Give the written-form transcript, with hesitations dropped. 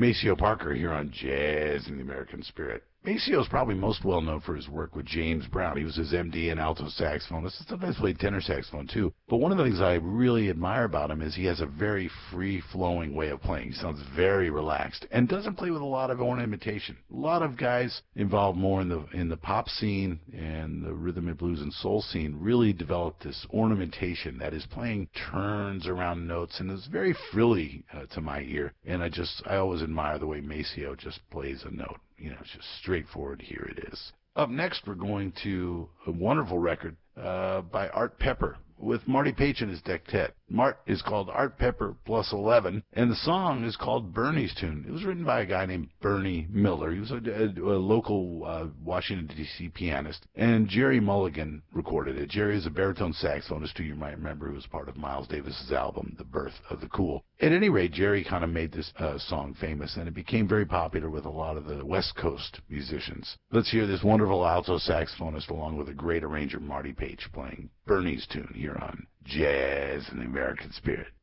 Maceo Parker here on Jazz in the American Spirit. Maceo is probably most well known for his work with James Brown. He was his MD and alto saxophonist. He sometimes played tenor saxophone too. But one of the things I really admire about him is he has a very free-flowing way of playing. He sounds very relaxed and doesn't play with a lot of ornamentation. A lot of guys involved more in the pop scene and the rhythm and blues and soul scene really developed this ornamentation that is playing turns around notes and is very frilly to my ear. And I always admire the way Maceo just plays a note. It's just straightforward. Here it is. Up next, we're going to a wonderful record by Art Pepper with Marty Paich and his Dectet. Mart is called Art Pepper Plus 11, and the song is called Bernie's Tune. It was written by a guy named Bernie Miller. He was a local Washington, D.C. pianist, and Jerry Mulligan recorded it. Jerry is a baritone saxophonist who you might remember who was part of Miles Davis's album, The Birth of the Cool. At any rate, Jerry kind of made this song famous, and it became very popular with a lot of the West Coast musicians. Let's hear this wonderful alto saxophonist along with a great arranger, Marty Paich, playing Bernie's Tune here on Jazz in the American Spirit.